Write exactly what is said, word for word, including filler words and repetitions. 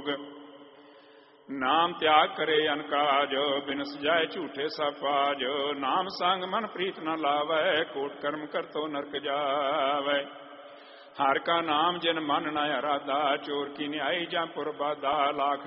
ਭੋਗ। ਨਾਮ ਤਿਆਗ ਕਰੇ ਅਨਕਾਜ, ਬਿਨ ਸਜਾਏ ਝੂਠੇ ਸਭ ਪਾਜ। ਨਾਮ ਸੰਗ ਮਨ ਪ੍ਰੀਤ ਨ ਲਾਵੈ, ਕੋਟ ਕਰਮ ਕਰਤੋ ਨਰਕ ਜਾਵੈ। ਹਰ ਕਾ ਨਾਮ ਜਿਨ ਮਨ ਨ ਅਰਾਧਾ, ਚੋਰ ਕੀ ਨਿਆਈ ਜਾਂ ਪੁਰ ਬਾਧਾ। ਲਾਖ